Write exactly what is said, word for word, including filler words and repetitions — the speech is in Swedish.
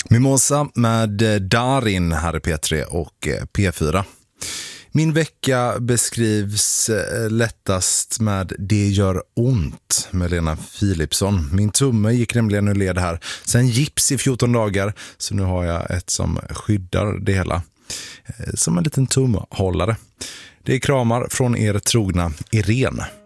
Mimosa med Darin här i P tre och P fyra. Min vecka beskrivs lättast med Det gör ont med Lena Philipsson. Min tumme gick nämligen ur led här. Sen gips i fjorton dagar, så nu har jag ett som skyddar det hela. Som en liten tumhållare. Det är kramar från er trogna Irene.